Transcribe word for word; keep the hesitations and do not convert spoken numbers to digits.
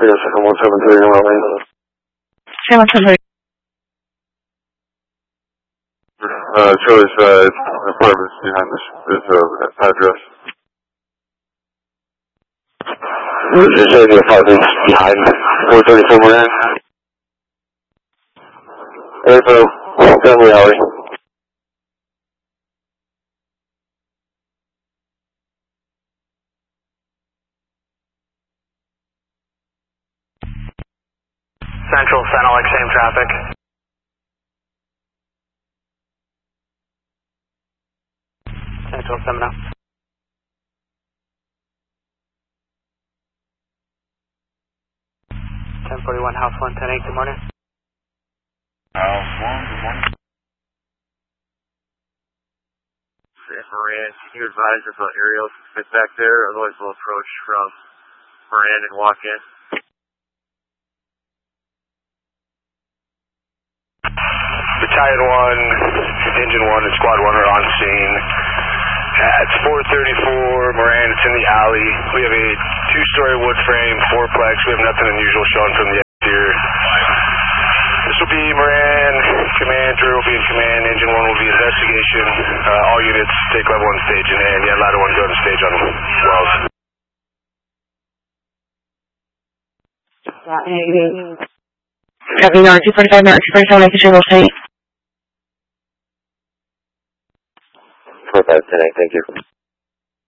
Yes, one seven three one. one seven three. Uh, Charlie's, uh, apartments behind this, this, uh, address. This is uh, the apartments behind four thirty-four Moran. Info, Family Alley. Central, San Alex, same traffic. Central, seven up. ten forty-one, House one ten eight, good morning. House one, good morning. Moran, can you advise if uh, aerials fit back there? Otherwise we'll approach from Moran and walk in. Battalion one, Engine one, and Squad one are on scene. Uh, it's four thirty-four, Moran, it's in the alley. We have a two-story wood frame, fourplex. We have nothing unusual showing from the exterior. This will be Moran, command, Drew will be in command, Engine one will be investigation. Uh, all units take level one stage in hand. Yeah, ladder one go to stage on Wells. Copy, two forty-five, two forty-seven, making sure we'll stay. four five ten eight, thank you.